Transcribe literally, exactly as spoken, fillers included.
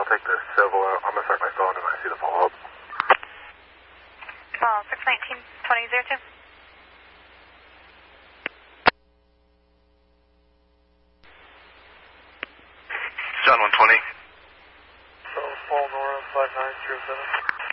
I'll take the civil out. I'm going to start my phone and I see the follow-up. Call six nineteen twenty oh two. John one twenty. So, Paul Nora, five nine zero seven.